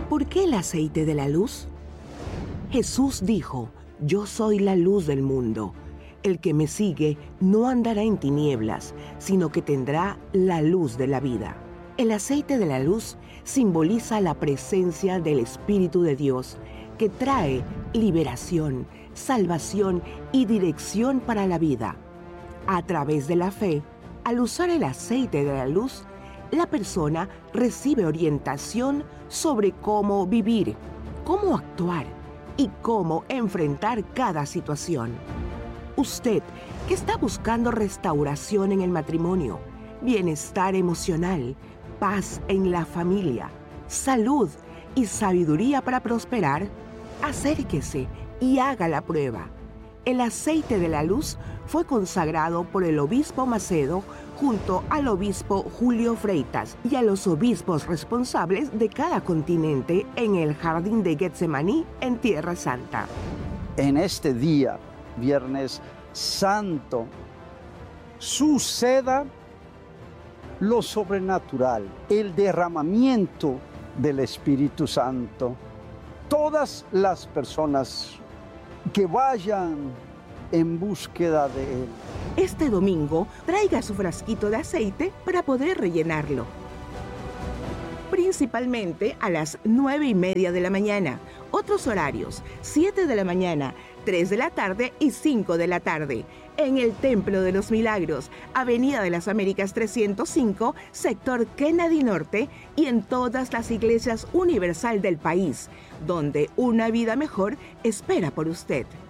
¿Por qué el aceite de la luz? Jesús dijo: yo soy la luz del mundo. El que me sigue no andará en tinieblas, sino que tendrá la luz de la vida. El aceite de la luz simboliza la presencia del Espíritu de Dios, que trae liberación, salvación y dirección para la vida. A través de la fe, al usar el aceite de la luz, la persona recibe orientación sobre cómo vivir, cómo actuar y cómo enfrentar cada situación. Usted, que está buscando restauración en el matrimonio, bienestar emocional, paz en la familia, salud y sabiduría para prosperar, acérquese y haga la prueba. El aceite de la luz fue consagrado por el obispo Macedo junto al obispo Julio Freitas y a los obispos responsables de cada continente en el jardín de Getsemaní en Tierra Santa. En este día, Viernes Santo, suceda lo sobrenatural, el derramamiento del Espíritu Santo. Todas las personas que vayan en búsqueda de Él. Este domingo, traiga su frasquito de aceite para poder rellenarlo. Principalmente a las 9:30 de la mañana. Otros horarios: 7 de la mañana, 3 de la tarde y 5 de la tarde. En el Templo de los Milagros, Avenida de las Américas 305, sector Kennedy Norte, y en todas las iglesias universal del país, donde una vida mejor espera por usted.